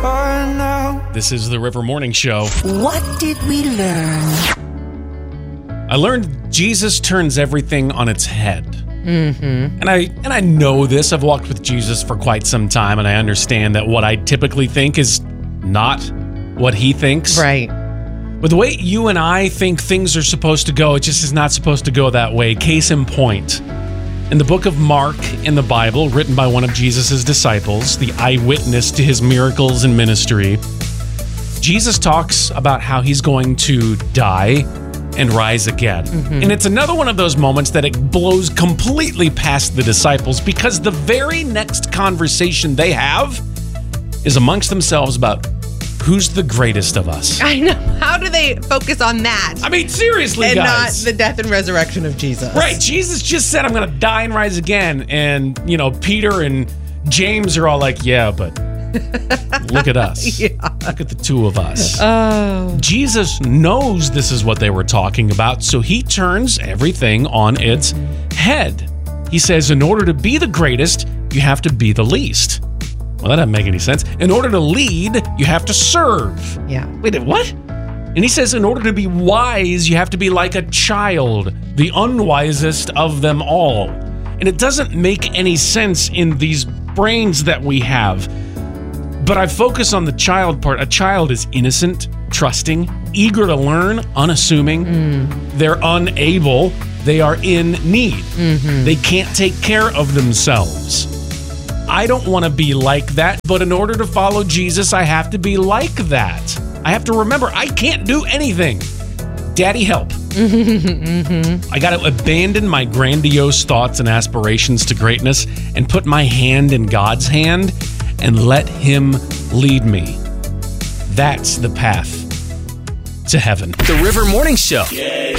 apart now. This is the River Morning Show. What did we learn? I learned Jesus turns everything on its head. Mm-hmm. And I know this. I've walked with Jesus for quite some time, and I understand that what I typically think is not what he thinks. Right. But the way you and I think things are supposed to go, it just is not supposed to go that way. Case in point. In the book of Mark in the Bible, written by one of Jesus' disciples, the eyewitness to his miracles and ministry, Jesus talks about how he's going to die and rise again. Mm-hmm. And it's another one of those moments that it blows completely past the disciples, because the very next conversation they have is amongst themselves about who's the greatest of us. I know. How do they focus on that? I mean, seriously, and guys. not the death and resurrection of Jesus. Right. Jesus just said, I'm going to die and rise again. And, Peter and James are all like, yeah, but look at us. Yeah. Look at the two of us. Oh. Jesus knows this is what they were talking about, so he turns everything on its head. He says, in order to be the greatest, you have to be the least. Well, that doesn't make any sense. In order to lead, you have to serve. Yeah. Wait, what? And he says, in order to be wise, you have to be like a child, the unwisest of them all. And it doesn't make any sense in these brains that we have. But I focus on the child part. A child is innocent, trusting, eager to learn, unassuming. They're unable. They are in need. Mm-hmm. They can't take care of themselves. I don't want to be like that, but in order to follow Jesus, I have to be like that. I have to remember I can't do anything. Daddy, help. Mm-hmm. I got to abandon my grandiose thoughts and aspirations to greatness and put my hand in God's hand and let him lead me. That's the path to heaven. The River Morning Show.